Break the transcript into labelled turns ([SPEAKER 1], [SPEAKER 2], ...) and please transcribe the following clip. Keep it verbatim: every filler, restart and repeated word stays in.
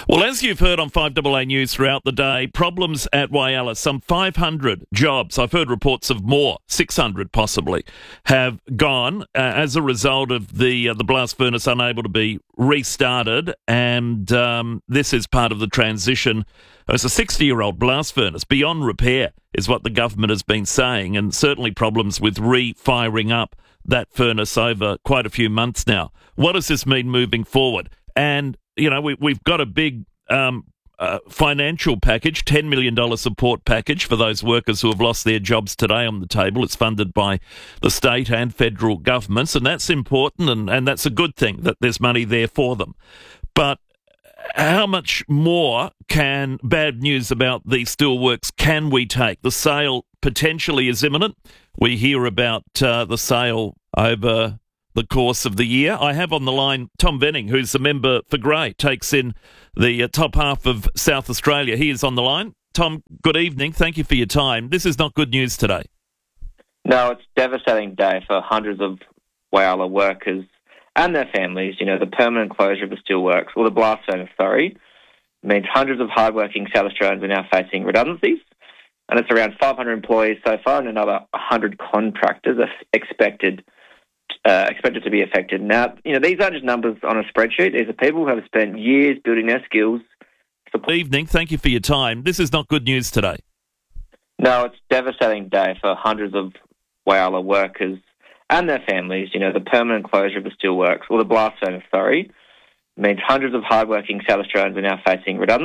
[SPEAKER 1] Well, as you've heard on five A A News throughout the day, problems at Whyalla, some five hundred jobs, I've heard reports of more, six hundred possibly, have gone uh, as a result of the uh, the blast furnace unable to be restarted, and um, this is part of the transition. It's a sixty-year-old blast furnace, beyond repair, is what the government has been saying, and certainly problems with re-firing up that furnace over quite a few months now. What does this mean moving forward? And you know, we, we've got a big um, uh, financial package, ten million dollars support package for those workers who have lost their jobs today on the table. It's funded by the state and federal governments, and that's important, and, and that's a good thing that there's money there for them. But how much more can bad news about the steelworks can we take? The sale potentially is imminent. We hear about uh, the sale over the course of the year. I have on the line Tom Venning, who's a member for Grey, takes in the uh, top half of South Australia. He is on the line. Tom, good evening. Thank you for your time. This is not good news today.
[SPEAKER 2] No, it's a devastating day for hundreds of Whyalla workers and their families. You know, the permanent closure of the steelworks, or the blast furnace, sorry, means hundreds of hardworking South Australians are now facing redundancies. And it's around five hundred employees so far, and another one hundred contractors are expected Uh, expected to be affected. Now, you know, these aren't just numbers on a spreadsheet. These are people who have spent years building their skills.
[SPEAKER 1] Good evening. Thank you for your time. This is not good news today.
[SPEAKER 2] No, it's a devastating day for hundreds of Whyalla workers and their families. You know, the permanent closure of the steelworks, or the blast furnace, sorry, means hundreds of hardworking South Australians are now facing redundancy.